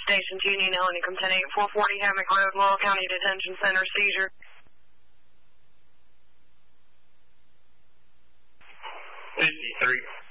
Stations Union, Lincoln 10-440 Hammock Road, Laurel County Detention Center, seizure. 53.